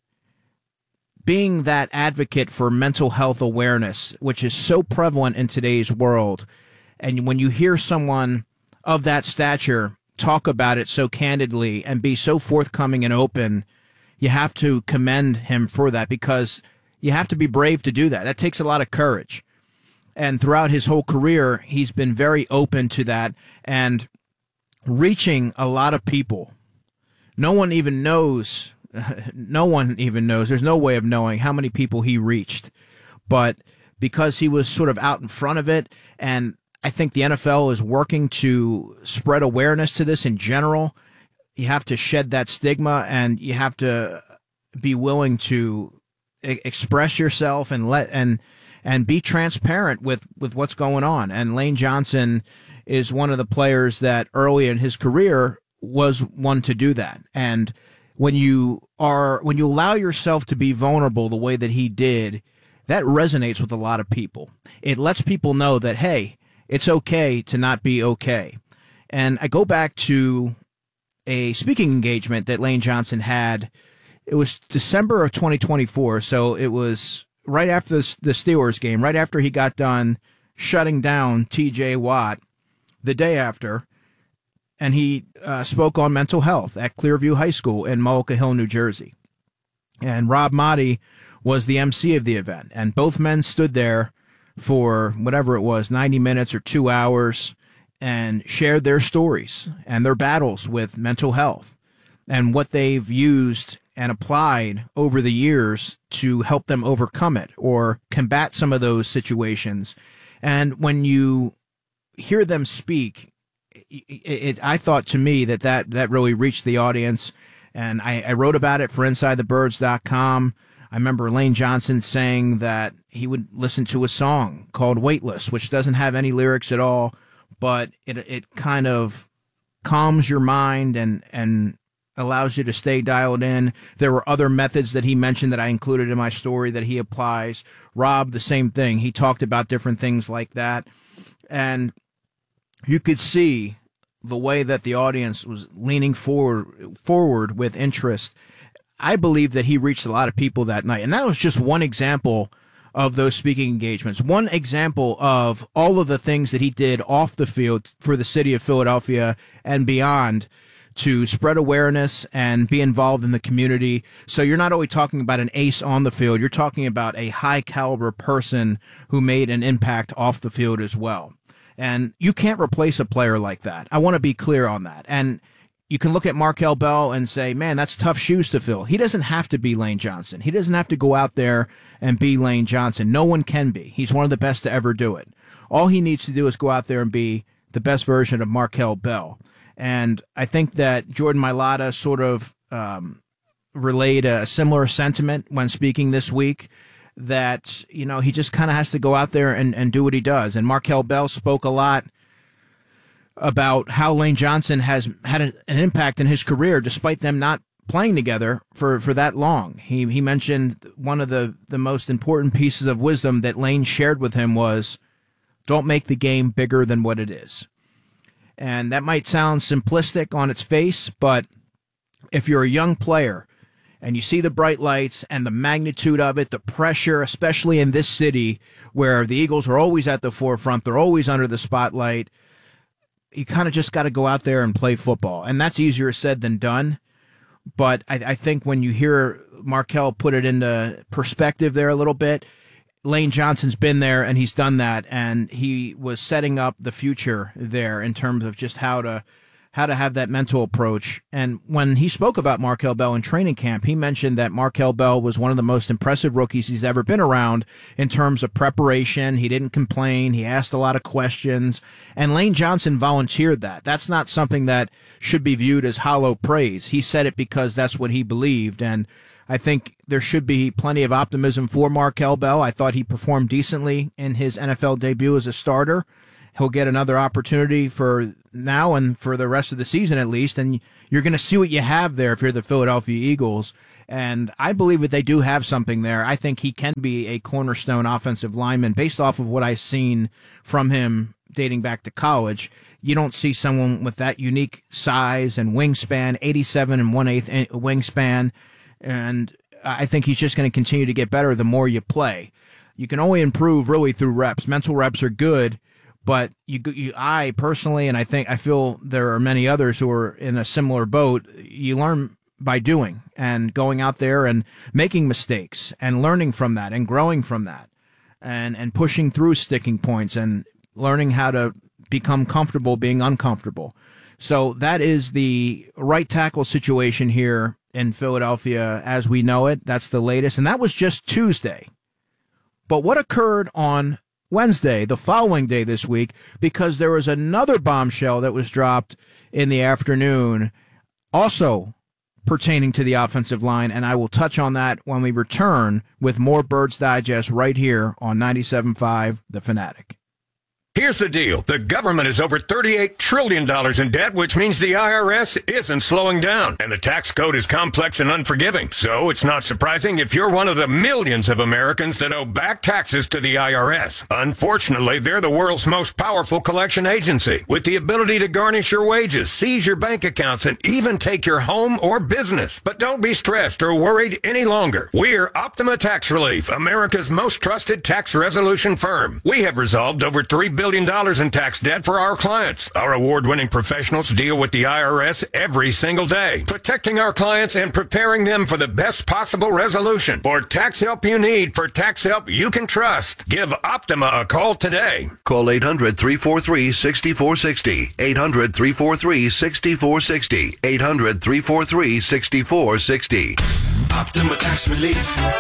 being that advocate for mental health awareness, which is so prevalent in today's world, and when you hear someone of that stature talk about it so candidly and be so forthcoming and open, you have to commend him for that, because you have to be brave to do that. That takes a lot of courage. And throughout his whole career, he's been very open to that and reaching a lot of people. No one even knows, no one even knows, there's no way of knowing how many people he reached. But because he was sort of out in front of it, and I think the N F L is working to spread awareness to this in general. You have to shed that stigma, and you have to be willing to e- express yourself and let and and be transparent with, with what's going on. And Lane Johnson is one of the players that early in his career was one to do that. And when you are when you allow yourself to be vulnerable the way that he did, that resonates with a lot of people. It lets people know that, hey, it's okay to not be okay. And I go back to a speaking engagement that Lane Johnson had. It was December of twenty twenty-four, so it was right after the, the Steelers game, right after he got done shutting down T J Watt the day after, and he uh, spoke on mental health at Clearview High School in Mullica Hill, New Jersey. And Rob Motti was the M C of the event, and both men stood there for whatever it was, ninety minutes or two hours, and shared their stories and their battles with mental health and what they've used and applied over the years to help them overcome it or combat some of those situations. And when you hear them speak, it, it, I thought to me that, that that really reached the audience, and I, I wrote about it for inside the birds dot com. I remember Lane Johnson saying that he would listen to a song called Weightless, which doesn't have any lyrics at all, but it it kind of calms your mind and, and allows you to stay dialed in. There were other methods that he mentioned that I included in my story that he applies. Rob, the same thing. He talked about different things like that. And you could see the way that the audience was leaning forward forward with interest. I believe that he reached a lot of people that night. And that was just one example of those speaking engagements. One example of all of the things that he did off the field for the city of Philadelphia and beyond to spread awareness and be involved in the community. So you're not only talking about an ace on the field, you're talking about a high caliber person who made an impact off the field as well. And you can't replace a player like that. I want to be clear on that. And you can look at Markel Bell and say, man, that's tough shoes to fill. He doesn't have to be Lane Johnson. He doesn't have to go out there and be Lane Johnson. No one can be. He's one of the best to ever do it. All he needs to do is go out there and be the best version of Markel Bell. And I think that Jordan Mailata sort of um, relayed a similar sentiment when speaking this week, that, you know, he just kind of has to go out there and, and do what he does. And Markel Bell spoke a lot about how Lane Johnson has had a, an impact in his career despite them not playing together for, for that long. He he mentioned one of the, the most important pieces of wisdom that Lane shared with him was, don't make the game bigger than what it is. And that might sound simplistic on its face, but if you're a young player and you see the bright lights and the magnitude of it, the pressure, especially in this city where the Eagles are always at the forefront, they're always under the spotlight, you kind of just got to go out there and play football. And that's easier said than done. But I, I think when you hear Markel put it into perspective there a little bit, Lane Johnson's been there and he's done that, and he was setting up the future there in terms of just how to how to have that mental approach. And when he spoke about Markel Bell in training camp, he mentioned that Markel Bell was one of the most impressive rookies he's ever been around in terms of preparation. He didn't complain. He asked a lot of questions. And Lane Johnson volunteered that. That's not something that should be viewed as hollow praise. He said it because that's what he believed. And I think there should be plenty of optimism for Markel Bell. I thought he performed decently in his N F L debut as a starter. He'll get another opportunity for now and for the rest of the season at least, and you're going to see what you have there if you're the Philadelphia Eagles. And I believe that they do have something there. I think he can be a cornerstone offensive lineman based off of what I've seen from him dating back to college. You don't see someone with that unique size and wingspan, eighty-seven and one-eighth wingspan, and I think he's just going to continue to get better the more you play. You can only improve really through reps. Mental reps are good. But you, you, I personally, and I think I feel there are many others who are in a similar boat, you learn by doing and going out there and making mistakes and learning from that and growing from that and, and pushing through sticking points and learning how to become comfortable being uncomfortable. So that is the right tackle situation here in Philadelphia as we know it. That's the latest. And that was just Tuesday. But what occurred on Wednesday, the following day this week, because there was another bombshell that was dropped in the afternoon, also pertaining to the offensive line, and I will touch on that when we return with more Birds Digest right here on ninety-seven point five The Fanatic. Here's the deal. The government is over thirty-eight trillion dollars in debt, which means the I R S isn't slowing down. And the tax code is complex and unforgiving. So it's not surprising if you're one of the millions of Americans that owe back taxes to the I R S. Unfortunately, they're the world's most powerful collection agency, with the ability to garnish your wages, seize your bank accounts, and even take your home or business. But don't be stressed or worried any longer. We're Optima Tax Relief, America's most trusted tax resolution firm. We have resolved over three billion dollars in tax debt for our clients. Our award-winning professionals deal with the I R S every single day, protecting our clients and preparing them for the best possible resolution. For tax help you need, for tax help you can trust, give Optima a call today. Call eight hundred, three four three, six four six zero, eight hundred, three four three, six four six zero, eight hundred, three four three, six four six zero. Optima Tax Relief.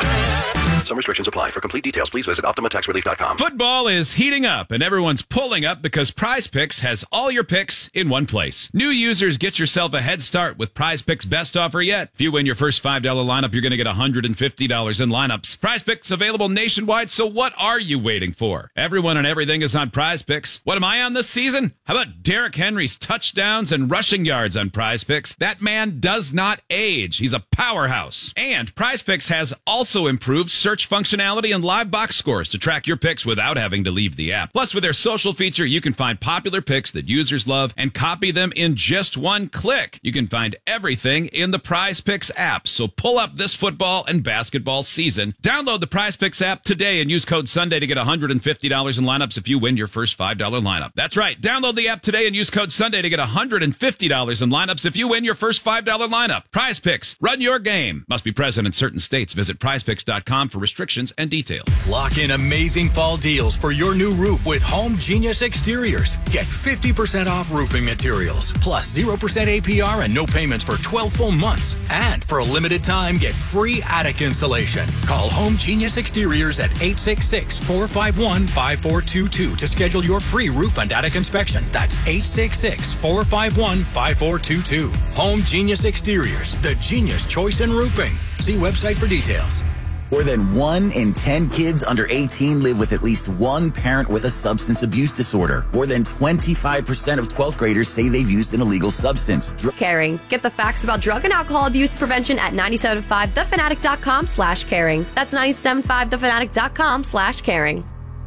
Some restrictions apply. For complete details, please visit optima tax relief dot com. Football is heating up, and everyone's pulling up because Prize Picks has all your picks in one place. New users, get yourself a head start with Prize Picks' best offer yet. If you win your first five dollar lineup, you're going to get one hundred fifty dollars in lineups. Prize Picks available nationwide, so what are you waiting for? Everyone and everything is on Prize Picks. What am I on this season? How about Derrick Henry's touchdowns and rushing yards on Prize Picks? That man does not age. He's a powerhouse. And Prize Picks has also improved search functionality and live box scores to track your picks without having to leave the app. Plus, with their social feature, you can find popular picks that users love and copy them in just one click. You can find everything in the Prize Picks app. So pull up this football and basketball season. Download the Prize Picks app today and use code Sunday to get one hundred fifty dollars in lineups if you win your first five dollar lineup. That's right. Download the app today and use code Sunday to get one hundred fifty dollars in lineups if you win your first five dollar lineup. Prize Picks. Run your game. Must be present in certain states. Visit prize picks dot com for restrictions and details. Lock in amazing fall deals for your new roof with Home Genius Exteriors. Get fifty percent off roofing materials, plus zero percent A P R and no payments for twelve full months. And for a limited time, get free attic insulation. Call Home Genius Exteriors at eight six six, four five one, five four two two to schedule your free roof and attic inspection. That's eight six six, four five one, five four two two. Home Genius Exteriors, the genius choice in roofing. See website for details. More than one in ten kids under eighteen live with at least one parent with a substance abuse disorder. More than twenty-five percent of twelfth graders say they've used an illegal substance. Dr- Caring. Get the facts about drug and alcohol abuse prevention at nine seven five the fanatic dot com slash caring. That's nine seven five the fanatic dot com slash caring.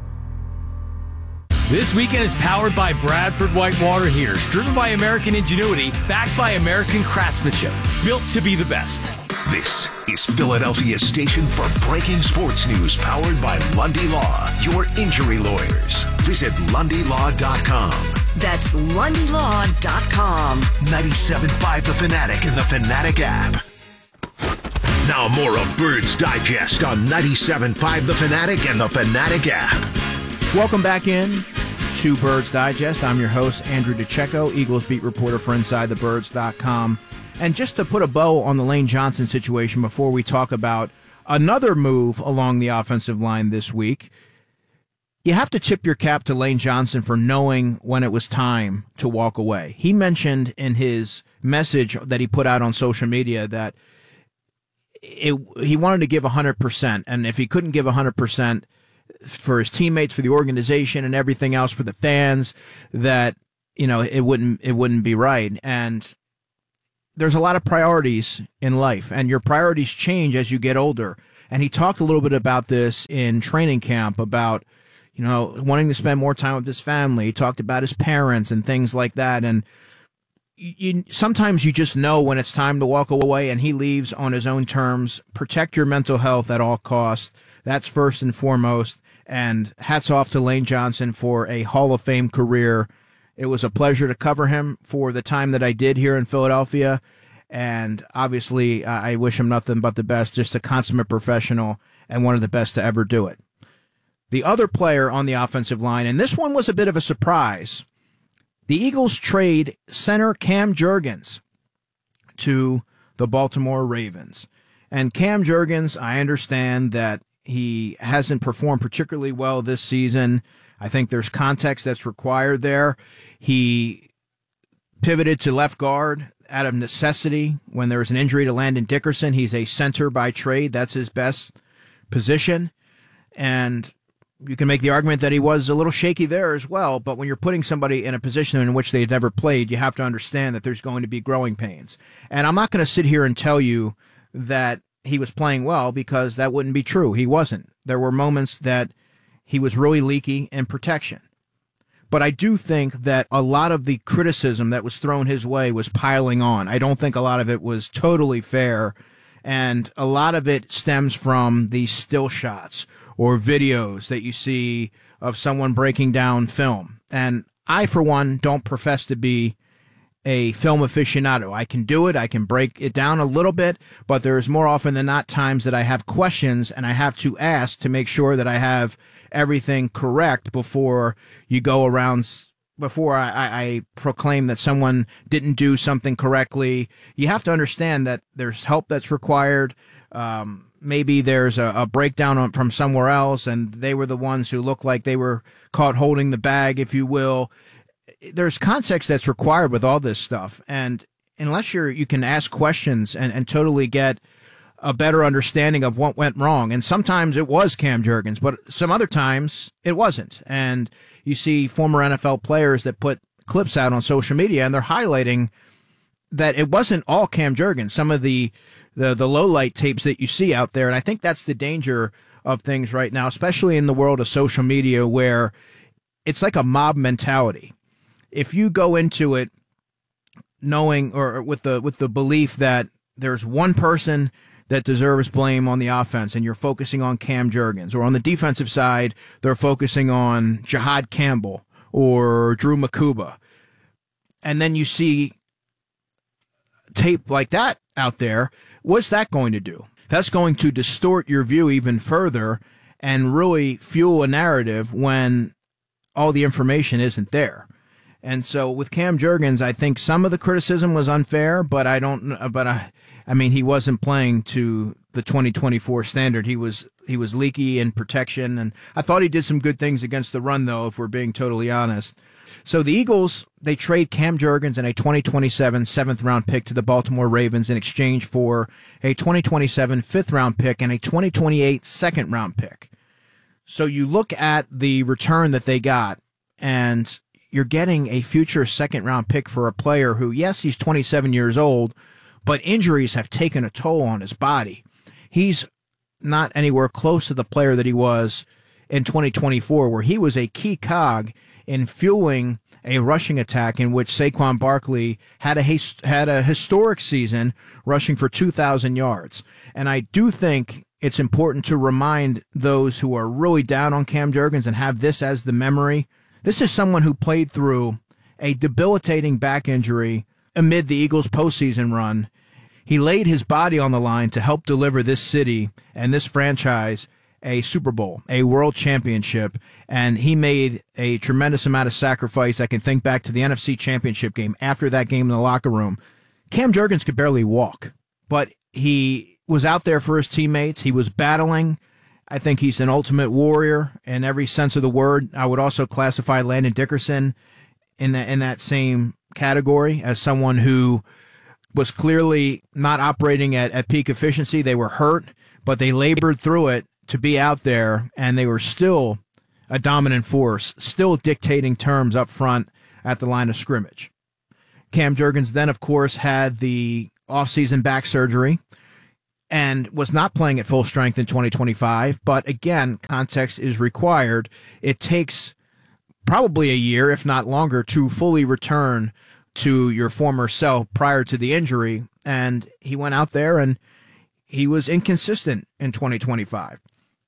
This weekend is powered by Bradford White Water Heaters, driven by American ingenuity, backed by American craftsmanship, built to be the best. This is Philadelphia's station for breaking sports news, powered by Lundy Law, your injury lawyers. Visit lundy law dot com. That's lundy law dot com. ninety-seven point five The Fanatic and the Fanatic app. Now more of Birds Digest on ninety-seven point five The Fanatic and the Fanatic app. Welcome back in to Birds Digest. I'm your host, Andrew DeCecco, Eagles beat reporter for inside the birds dot com. And just to put a bow on the Lane Johnson situation before we talk about another move along the offensive line this week, you have to tip your cap to Lane Johnson for knowing when it was time to walk away. He mentioned in his message that he put out on social media that it, he wanted to give one hundred percent, and if he couldn't give one hundred percent for his teammates, for the organization, and everything else for the fans, that, you know, it wouldn't it wouldn't be right. And there's a lot of priorities in life, and your priorities change as you get older. And he talked a little bit about this in training camp, about, you know, wanting to spend more time with his family. He talked about his parents and things like that. And you, sometimes you just know when it's time to walk away, and he leaves on his own terms. Protect your mental health at all costs. That's first and foremost. And hats off to Lane Johnson for a Hall of Fame career. It was a pleasure to cover him for the time that I did here in Philadelphia. And obviously, I wish him nothing but the best. Just a consummate professional and one of the best to ever do it. The other player on the offensive line, and this one was a bit of a surprise, the Eagles trade center Cam Jurgens to the Baltimore Ravens. And Cam Jurgens, I understand that he hasn't performed particularly well this season. I think there's context that's required there. He pivoted to left guard out of necessity when there was an injury to Landon Dickerson. He's a center by trade. That's his best position. And you can make the argument that he was a little shaky there as well, but when you're putting somebody in a position in which they've never played, you have to understand that there's going to be growing pains. And I'm not going to sit here and tell you that he was playing well, because that wouldn't be true. He wasn't. There were moments that he was really leaky in protection. But I do think that a lot of the criticism that was thrown his way was piling on. I don't think a lot of it was totally fair, and a lot of it stems from these still shots or videos that you see of someone breaking down film. And I, for one, don't profess to be a film aficionado. I can do it. I can break it down a little bit, but there's more often than not times that I have questions and I have to ask to make sure that I have everything correct before you go around, before I, I, I proclaim that someone didn't do something correctly. You have to understand that there's help that's required. Um, maybe there's a, a breakdown from somewhere else, and they were the ones who looked like they were caught holding the bag, if you will. There's context that's required with all this stuff, and unless you're, you can ask questions and, and totally get a better understanding of what went wrong. And sometimes it was Cam Jurgens, but some other times it wasn't. And you see former N F L players that put clips out on social media, and they're highlighting that it wasn't all Cam Jurgens. Some of the the the low light tapes that you see out there, and I think that's the danger of things right now, especially in the world of social media, where it's like a mob mentality. If you go into it knowing, or with the with the belief that there's one person that deserves blame on the offense, and you're focusing on Cam Jurgens, or on the defensive side, they're focusing on Jihad Campbell or Drew Makuba, and then you see tape like that out there, what's that going to do? That's going to distort your view even further and really fuel a narrative when all the information isn't there. And so with Cam Jurgens, I think some of the criticism was unfair, but I don't. But I, I mean, he wasn't playing to the twenty twenty-four standard. He was he was leaky in protection, and I thought he did some good things against the run, though, if we're being totally honest. So the Eagles, they trade Cam Jurgens and a twenty twenty-seven seventh round pick to the Baltimore Ravens in exchange for a twenty twenty-seven fifth round pick and a twenty twenty-eight second round pick. So you look at the return that they got, and you're getting a future second-round pick for a player who, yes, he's twenty-seven years old, but injuries have taken a toll on his body. He's not anywhere close to the player that he was in twenty twenty-four, where he was a key cog in fueling a rushing attack in which Saquon Barkley had a had a historic season, rushing for two thousand yards. And I do think it's important to remind those who are really down on Cam Jurgens and have this as the memory. This is someone who played through a debilitating back injury amid the Eagles' postseason run. He laid his body on the line to help deliver this city and this franchise a Super Bowl, a world championship, and he made a tremendous amount of sacrifice. I can think back to the N F C Championship game. After that game in the locker room, Cam Jurgens could barely walk, but he was out there for his teammates. He was battling. I think he's an ultimate warrior in every sense of the word. I would also classify Landon Dickerson in that in that same category as someone who was clearly not operating at, at peak efficiency. They were hurt, but they labored through it to be out there, and they were still a dominant force, still dictating terms up front at the line of scrimmage. Cam Jurgens then, of course, had the offseason back surgery and was not playing at full strength in twenty twenty-five. But again, context is required. It takes probably a year, if not longer, to fully return to your former self prior to the injury. And he went out there and he was inconsistent in twenty twenty-five.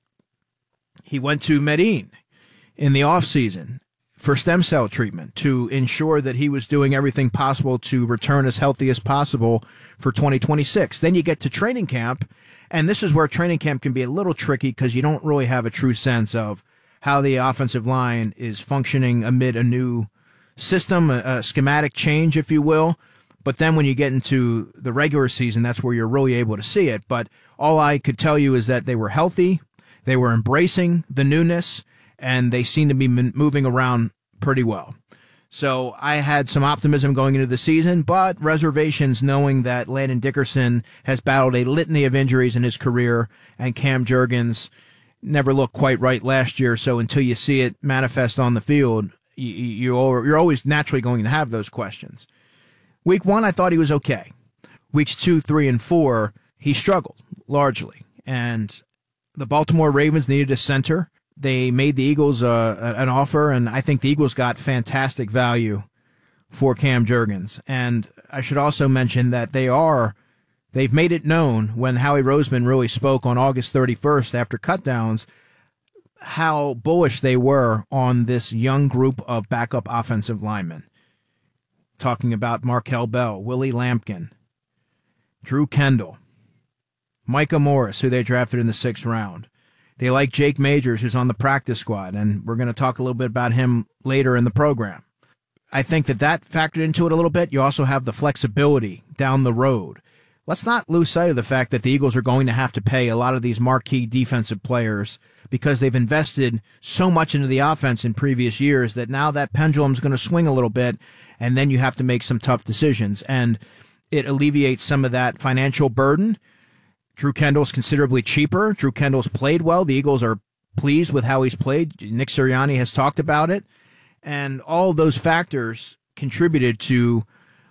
He went to Medellin in the offseason for stem cell treatment to ensure that he was doing everything possible to return as healthy as possible for twenty twenty-six. Then you get to training camp, and this is where training camp can be a little tricky because you don't really have a true sense of how the offensive line is functioning amid a new system, a, a schematic change, if you will. But then when you get into the regular season, that's where you're really able to see it. But all I could tell you is that they were healthy, they were embracing the newness, and they seem to be moving around pretty well. So I had some optimism going into the season, but reservations knowing that Landon Dickerson has battled a litany of injuries in his career, and Cam Jurgens never looked quite right last year. So until you see it manifest on the field, you, you, you're always naturally going to have those questions. Week one, I thought he was okay. Weeks two, three, and four, he struggled largely. And the Baltimore Ravens needed a center. They made the Eagles uh, an offer, and I think the Eagles got fantastic value for Cam Jurgens. And I should also mention that they are, they've made it known when Howie Roseman really spoke on August thirty-first after cutdowns, how bullish they were on this young group of backup offensive linemen. Talking about Markel Bell, Willie Lampkin, Drew Kendall, Micah Morris, who they drafted in the sixth round. They like Jake Majors, who's on the practice squad, and we're going to talk a little bit about him later in the program. I think that that factored into it a little bit. You also have the flexibility down the road. Let's not lose sight of the fact that the Eagles are going to have to pay a lot of these marquee defensive players because they've invested so much into the offense in previous years that now that pendulum's going to swing a little bit, and then you have to make some tough decisions. And it alleviates some of that financial burden. Drew Kendall's considerably cheaper. Drew Kendall's played well. The Eagles are pleased with how he's played. Nick Sirianni has talked about it. And all of those factors contributed to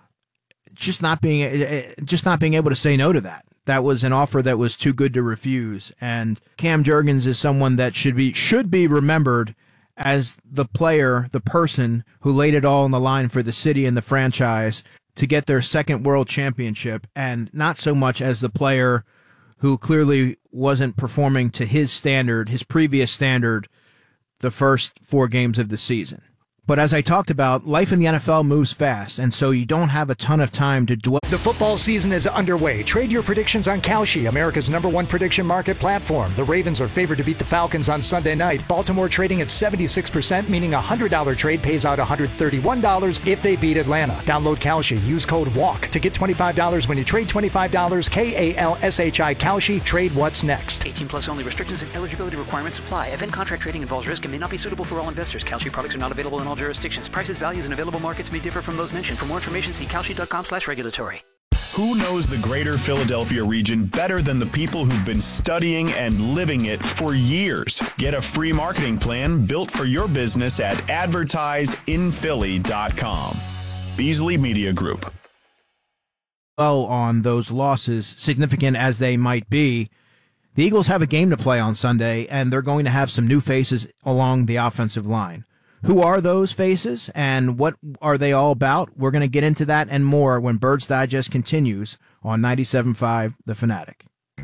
just not being just not being able to say no to that. That was an offer that was too good to refuse. And Cam Jurgens is someone that should be should be remembered as the player, the person who laid it all on the line for the city and the franchise to get their second world championship, and not so much as the player who clearly wasn't performing to his standard, his previous standard, the first four games of the season. But as I talked about, life in the N F L moves fast, and so you don't have a ton of time to dwell. The football season is underway. Trade your predictions on Kalshi, America's number one prediction market platform. The Ravens are favored to beat the Falcons on Sunday night. Baltimore trading at seventy-six percent, meaning a one hundred dollars trade pays out one hundred thirty-one dollars if they beat Atlanta. Download Kalshi. Use code WALK to get twenty-five dollars when you trade twenty-five dollars. K A L S H I Kalshi. Trade what's next. eighteen plus only. Restrictions and eligibility requirements apply. Event contract trading involves risk and may not be suitable for all investors. Kalshi products are not available in all jurisdictions. Prices, values, and available markets may differ from those mentioned. For more information, see Kalshi.com slash regulatory. Who knows the greater Philadelphia region better than the people who've been studying and living it for years? Get a free marketing plan built for your business at advertise in philly dot com. Beasley Media Group. Well, on those losses, significant as they might be, the Eagles have a game to play on Sunday, and they're going to have some new faces along the offensive line. Who are those faces, and what are they all about? We're going to get into that and more when Birds Digest continues on ninety-seven point five The Fanatic.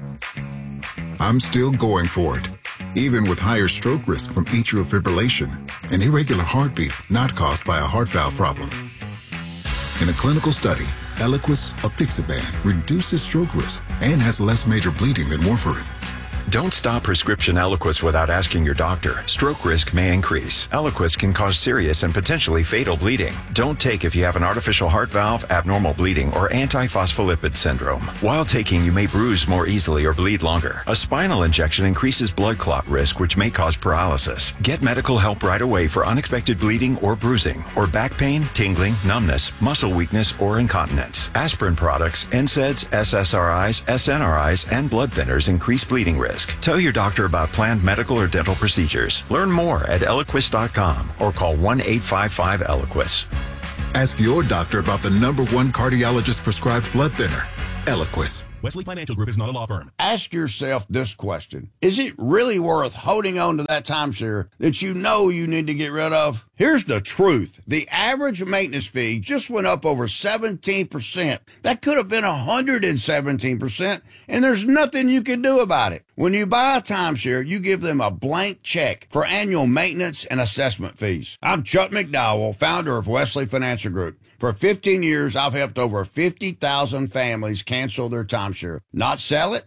I'm still going for it, even with higher stroke risk from atrial fibrillation, an irregular heartbeat not caused by a heart valve problem. In a clinical study, Eliquis apixaban reduces stroke risk and has less major bleeding than warfarin. Don't stop prescription Eliquis without asking your doctor. Stroke risk may increase. Eliquis can cause serious and potentially fatal bleeding. Don't take if you have an artificial heart valve, abnormal bleeding, or antiphospholipid syndrome. While taking, you may bruise more easily or bleed longer. A spinal injection increases blood clot risk, which may cause paralysis. Get medical help right away for unexpected bleeding or bruising, or back pain, tingling, numbness, muscle weakness, or incontinence. Aspirin products, N SAIDs, S S R Is, S N R Is, and blood thinners increase bleeding risk. Tell your doctor about planned medical or dental procedures. Learn more at Eliquis dot com or call one eight five five Eliquis. Ask your doctor about the number one cardiologist prescribed blood thinner, Eliquis. Wesley Financial Group is not a law firm. Ask yourself this question. Is it really worth holding on to that timeshare that you know you need to get rid of? Here's the truth. The average maintenance fee just went up over seventeen percent. That could have been one hundred seventeen percent, and there's nothing you can do about it. When you buy a timeshare, you give them a blank check for annual maintenance and assessment fees. I'm Chuck McDowell, founder of Wesley Financial Group. For fifteen years, I've helped over fifty thousand families cancel their timeshare. Not sell it,